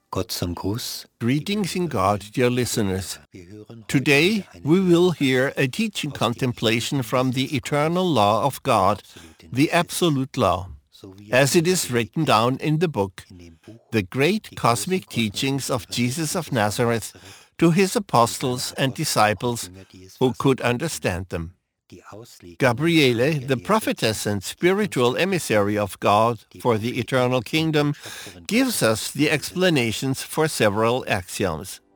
Gott zum Gruß. Greetings in God, dear listeners. Today we will hear a teaching contemplation from the eternal law of God, the absolute law, as it is written down in the book, The Great Cosmic Teachings of Jesus of Nazareth to his apostles and disciples who could understand them. Gabriele, the prophetess and spiritual emissary of God for the eternal kingdom, gives us the explanations for several axioms.